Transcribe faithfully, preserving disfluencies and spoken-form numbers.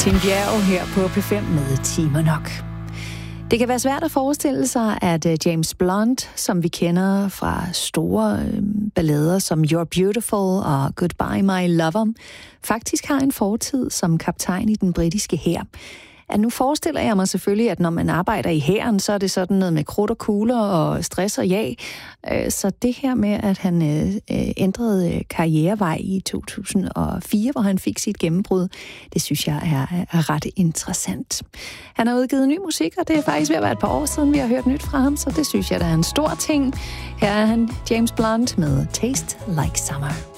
Tim Bjerg her på P fem med Timer Nok. Det kan være svært at forestille sig, at James Blunt, som vi kender fra store ballader som You're Beautiful og Goodbye My Lover, faktisk har en fortid som kaptajn i den britiske hær. At nu forestiller jeg mig selvfølgelig, at når man arbejder i hæren, så er det sådan noget med krudt og kugler og stress og ja. Så det her med, at han ændrede karrierevej i to tusind og fire, hvor han fik sit gennembrud, det synes jeg er, er ret interessant. Han har udgivet ny musik, og det er faktisk ved at være et par år siden, vi har hørt nyt fra ham, så det synes jeg, der er en stor ting. Her er han, James Blunt, med Taste Like Summer.